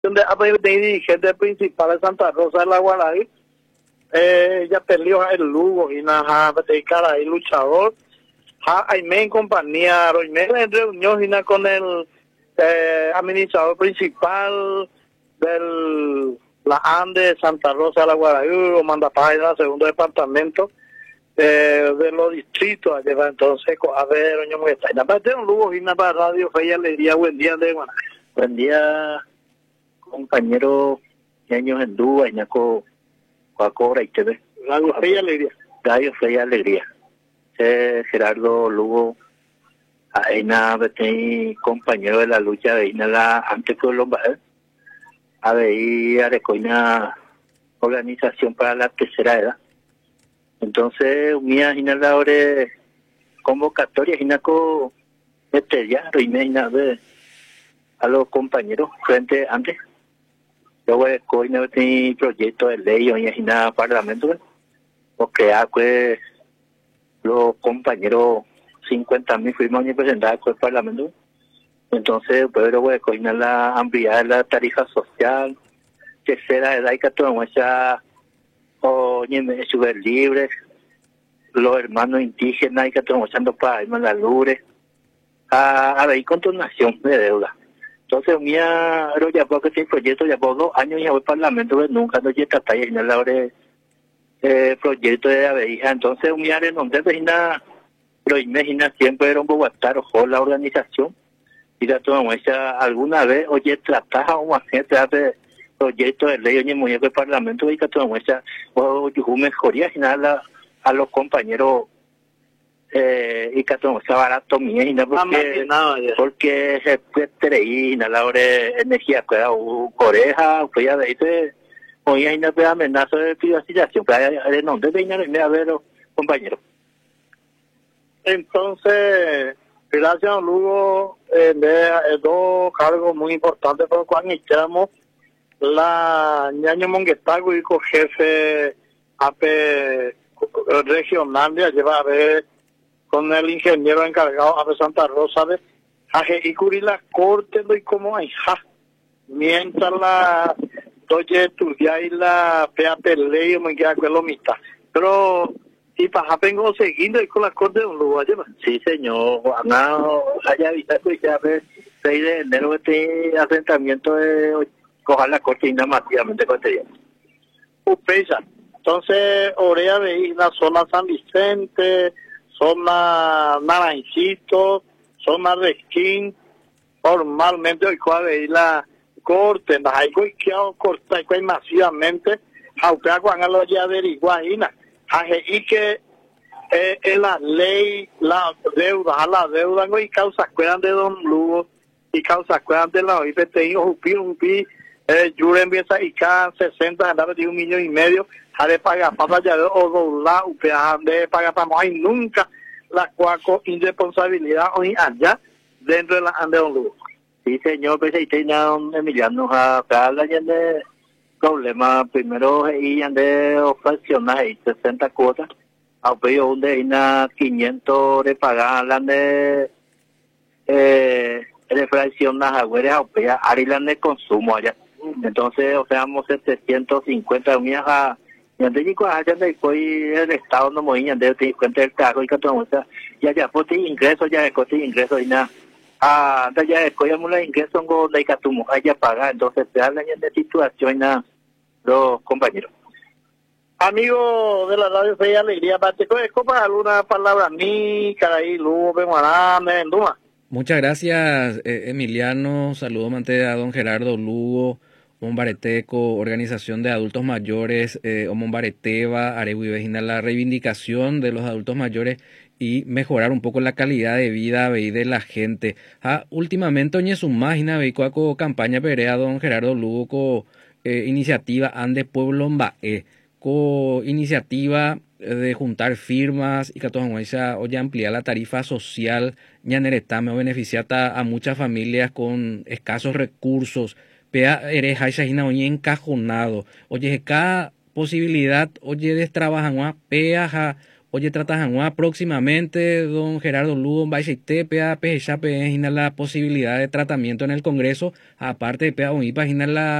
donde hay dirigente principal de Santa Rosa de la Guaraí, ya peleó el Lugo y nada, de cara ahí luchador. Aime en compañía, Roime en reunión con el administrador principal de la ANDE de Santa Rosa de la Guaraí, o Mandapágina, segundo departamento de los distritos allá. Entonces, a ver, doña Muesta, y nada más de un Lugo y para Radio Fe y Alegría. Buen día, de Guanajuato. Buen día, compañero ñaños en Dúa, ñaco Coacora y TV. Radio Fe y Alegría. Radio Fe y Alegría. Gerardo Lugo, Aina, compañero de la lucha de Aina, la antes que Lomba, a ver, Arecoina, organización para la tercera edad. Entonces, mía, Aina, la hora convocatoria, Aina, co metería, Aina, a los compañeros frente antes. Luego Coina tiene proyecto de ley hoy en el Parlamento, porque pues los compañeros 50.000 firmas presentadas con el Parlamento. Entonces, pues luego Coina la ampliar la tarifa social, que será edad y que toda muestra o súper libres, los hermanos indígenas y que todos echando para irme la lure, a ver, condonación de deuda. Entonces, mía, ya puedo que este proyecto ya por 2 años ya voy al Parlamento, pero nunca no llega hasta ahí en la hora de proyecto de abeja. Entonces, mía, de donde vecina, pero imagina siempre era un boguatar o la organización, y la toma muestra alguna vez, oye, tratar o gente de proyecto de ley, oye, muy del Parlamento, y que toma muestra, o mejoría final a los compañeros. Y que todo sea barato mía porque se puede ir a la hora de energía coreja pues ya de ahí hoy hay una amenaza de privatización de no debe ir a ver compañeros. Entonces, gracias Lugo, dos cargos muy importantes por cuando echamos la ñaño Monguetago y jefe AP regional de lleva a ver con el ingeniero encargado de Santa Rosa de y cubrir la corte y como hay mientras la doye estudiar y la PAP ley me queda con lo mitad pero y para vengo siguiendo y con la corte de un lugar. Sí señor, haya avisado que ya ve 6 de enero este asentamiento de cojar la corte inamativamente cotidiana. Entonces Orea de la zona San Vicente, zona Naranjito, zona de Esquín, normalmente hoy de la corte, hay que cortar masivamente, aunque cuando lo ya averiguar y que en la ley, la deuda, y causas cuedan de Don Lugo, y causas cuedan de la OIPTI, Jupi, Yure empieza y cada 60, andaba de 1,5 millones, ha de pagar para allá o doblar, de pagar para más y nunca la cuaco irresponsabilidad hoy allá dentro de la ande Don Lugo. Sí señor, pues ahí tenía don Emiliano a hablar de problema primero y de ofrecionar 60 cuotas, a pedido un de 500 de pagar la de refracción las agüeras a pedido arilan de consumo allá. Entonces, o sea, 750 unidades a de chico allá de el estado no movían de cuenta del carro y que todo ya por ti ingreso ya de coste ingreso y nada ya de coya mula ingreso ngo de que tu mujer ya paga. Entonces te hablan de situación nada los compañeros amigos de la radio Fe y Alegría Pacheco es para alguna palabra mi caray Lugo Peguarame Duma. Muchas gracias Emiliano, saludo ante a don Gerardo Lugo Mombareteco, Organización de Adultos Mayores, Mombareteva, Arehuivejina, la reivindicación de los adultos mayores y mejorar un poco la calidad de vida de la gente. Últimamente, oñe su máquina, veicuaco campaña perea don Gerardo Lugo, co iniciativa Ande Pueblo Mbae, co iniciativa de juntar firmas y que toda oye ampliar la tarifa social, ñaneretame o beneficiar a muchas familias con escasos recursos. Pea eres haishahina oye encajonado. Oye, cada posibilidad, oye, destrabajan, pea Oye, tratajanua próximamente, don Gerardo Lugo, Baixite, PA, PGP, la posibilidad de tratamiento en el Congreso, aparte de PA, la